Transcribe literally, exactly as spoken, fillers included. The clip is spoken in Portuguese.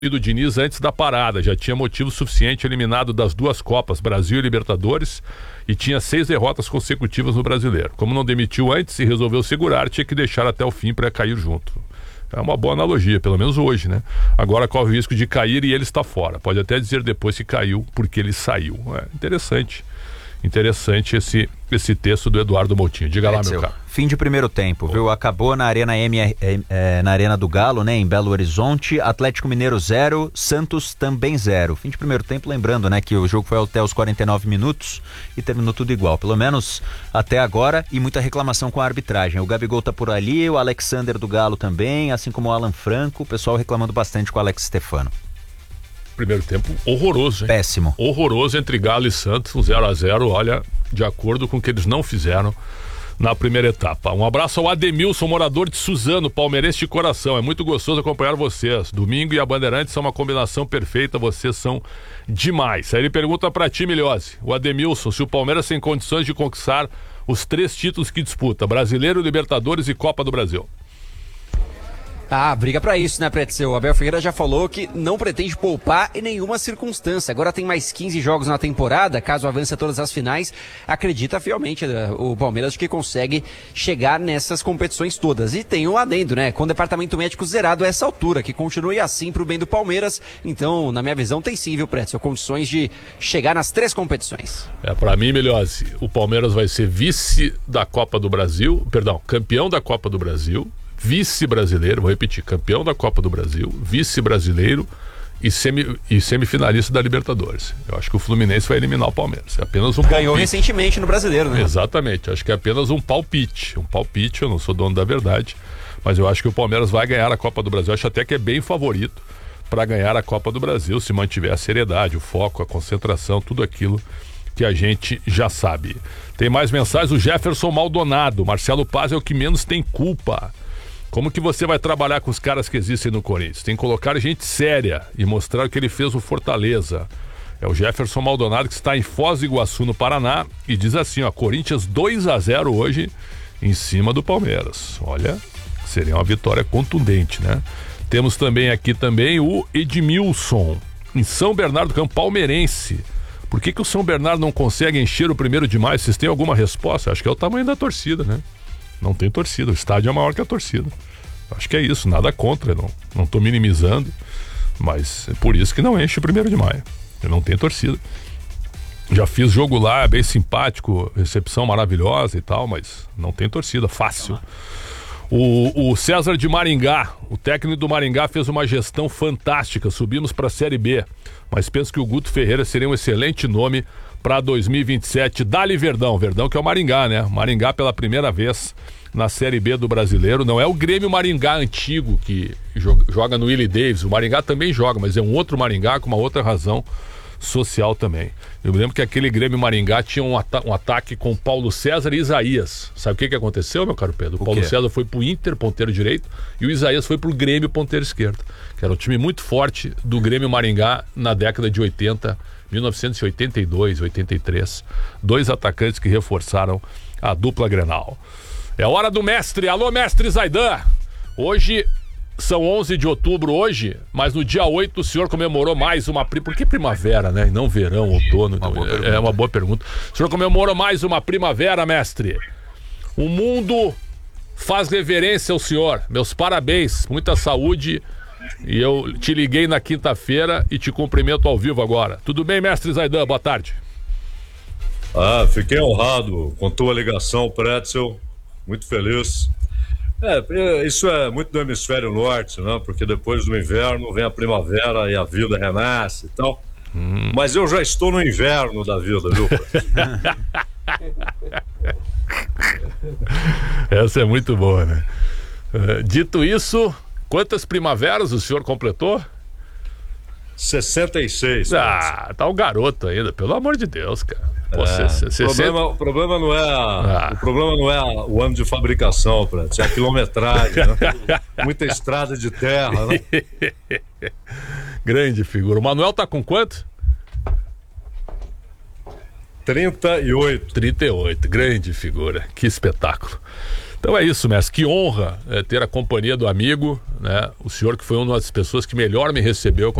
do Diniz antes da parada, já tinha motivo suficiente, eliminado das duas Copas, Brasil e Libertadores, e tinha seis derrotas consecutivas no Brasileiro. Como não demitiu antes e resolveu segurar, tinha que deixar até o fim para cair junto. É uma boa analogia, pelo menos hoje, né? Agora corre o risco de cair e ele está fora. Pode até dizer depois que caiu porque ele saiu. É interessante. Interessante esse, esse texto do Eduardo Moutinho. Diga lá, meu cara. Fim de primeiro tempo, viu? Acabou na Arena M, é, na Arena do Galo, né? Em Belo Horizonte. Atlético Mineiro zero, Santos também zero. Fim de primeiro tempo, lembrando, né? Que o jogo foi até os quarenta e nove minutos e terminou tudo igual. Pelo menos até agora, e muita reclamação com a arbitragem. O Gabigol tá por ali, o Alexander do Galo também, assim como o Alan Franco. O pessoal reclamando bastante com o Alex Stefano. Primeiro tempo horroroso, hein? Péssimo. Horroroso entre Galo e Santos, um zero a zero, olha, de acordo com o que eles não fizeram na primeira etapa. Um abraço ao Ademilson, morador de Suzano, palmeirense de coração. É muito gostoso acompanhar vocês. Domingo e a Bandeirantes são uma combinação perfeita, vocês são demais. Aí ele pergunta pra ti, Milhose, o Ademilson, se o Palmeiras tem condições de conquistar os três títulos que disputa, Brasileiro, Libertadores e Copa do Brasil. Ah, briga pra isso, né, Pretzel? O Abel Ferreira já falou que não pretende poupar em nenhuma circunstância. Agora tem mais quinze jogos na temporada, caso avance a todas as finais. Acredita fielmente o Palmeiras de que consegue chegar nessas competições todas. E tem um adendo, né? Com o departamento médico zerado a essa altura, que continue assim pro bem do Palmeiras. Então, na minha visão, tem sim, viu, Pretzel? Condições de chegar nas três competições. É, pra mim, Milhose, o Palmeiras vai ser vice da Copa do Brasil, perdão, campeão da Copa do Brasil, vice-brasileiro, vou repetir, campeão da Copa do Brasil, vice-brasileiro e, semi, e semifinalista da Libertadores. Eu acho que o Fluminense vai eliminar o Palmeiras. É apenas um Ganhou palpite. Recentemente no Brasileiro, né? Exatamente, acho que é apenas um palpite. Um palpite, eu não sou dono da verdade, mas eu acho que o Palmeiras vai ganhar a Copa do Brasil. Eu acho até que é bem favorito para ganhar a Copa do Brasil, se mantiver a seriedade, o foco, a concentração, tudo aquilo que a gente já sabe. Tem mais mensagens, o Jefferson Maldonado. Marcelo Paz é o que menos tem culpa. Como que você vai trabalhar com os caras que existem no Corinthians? Tem que colocar gente séria e mostrar o que ele fez no Fortaleza. É o Jefferson Maldonado, que está em Foz do Iguaçu, no Paraná, e diz assim, ó, Corinthians dois a zero hoje em cima do Palmeiras. Olha, seria uma vitória contundente, né? Temos também aqui também o Edmilson, em São Bernardo do Campo, palmeirense. Por que que o São Bernardo não consegue encher o primeiro de maio? Vocês têm alguma resposta? Acho que é o tamanho da torcida, né? Não tem torcida, o estádio é maior que a torcida. Acho que é isso, nada contra, não, não tô minimizando, mas é por isso que não enche o primeiro de maio. Não tem torcida. Já fiz jogo lá, bem simpático, recepção maravilhosa e tal, mas não tem torcida, fácil. O, o César de Maringá, o técnico do Maringá, fez uma gestão fantástica, subimos para a Série B, mas penso que o Guto Ferreira seria um excelente nome para dois mil e vinte e sete. Dali Verdão, Verdão que é o Maringá, né? Maringá pela primeira vez na Série B do Brasileiro. Não é o Grêmio Maringá antigo que joga no Willie Davis. O Maringá também joga, mas é um outro Maringá com uma outra razão social também. Eu me lembro que aquele Grêmio Maringá tinha um, ata- um ataque com Paulo César e Isaías. Sabe o que que aconteceu, meu caro Pedro? O, o Paulo César foi pro Inter, ponteiro direito, e o Isaías foi pro Grêmio, ponteiro esquerdo. Que era um time muito forte do Grêmio Maringá na década de oitenta, mil novecentos e oitenta e dois, oitenta e três. Dois atacantes que reforçaram a dupla Grenal. É hora do mestre. Alô, mestre Zaidan. Hoje são onze de outubro hoje, mas no dia oito o senhor comemorou mais uma... Pri... Por que primavera, né? E não verão, outono. Uma é, é uma boa pergunta. O senhor comemorou mais uma primavera, mestre. O mundo faz reverência ao senhor. Meus parabéns, muita saúde. E eu te liguei na quinta-feira e te cumprimento ao vivo agora. Tudo bem, mestre Zaidan? Boa tarde. Ah, fiquei honrado com tua ligação, Pretzel. Muito feliz. É, isso é muito do hemisfério norte, né? Porque depois do inverno vem a primavera e a vida renasce e tal. Hum. Mas eu já estou no inverno da vida, viu? Essa é muito boa, né? Uh, dito isso, quantas primaveras o senhor completou? sessenta e seis. Ah, tá um garoto ainda, pelo amor de Deus, cara. Pô, É, cê, cê, o, problema, cê... o problema não é a, ah. o problema não é a, o ano de fabricação, Pretzel, é a quilometragem, né? Muita estrada de terra, né? Grande figura. O Manuel tá com quanto? trinta e oito. trinta e oito, grande figura. Que espetáculo. Então é isso, mestre. Que honra é, ter a companhia do amigo, né? O senhor que foi uma das pessoas que melhor me recebeu